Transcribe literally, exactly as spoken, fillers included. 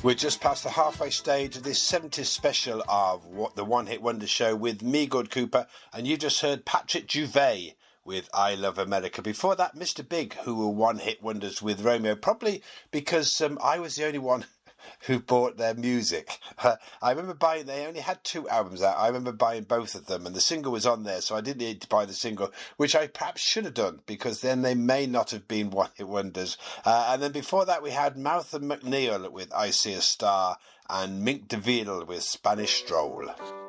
We're just past the halfway stage of this seventies special of what the One Hit Wonder Show with me, Good Cooper, and you just heard Patrick Juvet with I Love America. Before that, Mister Big, who were one hit wonders with Romeo, probably because um, I was the only one who bought their music. Uh, I remember buying, they only had two albums out. I remember buying both of them, and the single was on there, so I didn't need to buy the single, which I perhaps should have done, because then they may not have been one hit wonders. Uh, and then before that, we had Martha McNeil with I See a Star, and Mink DeVille with Spanish Stroll.